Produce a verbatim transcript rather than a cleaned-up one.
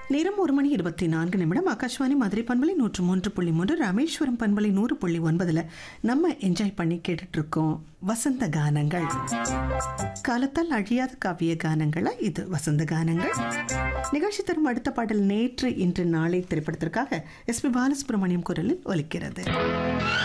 நேரம் ஒரு மணி இருபத்தி நான்கு நிமிடம். ஆகாஷ்வாணி மதுரை பண்பலை நூற்று மூன்று புள்ளி மூன்று, ராமேஸ்வரம் பண்பலை நூறு புள்ளி ஒன்பதுல நம்ம என்ஜாய் பண்ணி கேட்டுட்டு இருக்கோம் வசந்த கானங்கள். காலத்தால் அழியாத காவிய கானங்களா இது வசந்த கானங்கள். நிகழ்ச்சி தரும் அடுத்த பாடல் நேற்று இன்று நாளை திரைப்படத்திற்காக எஸ் பி பாலசுப்ரமணியம் குரலில் ஒலிக்கிறது.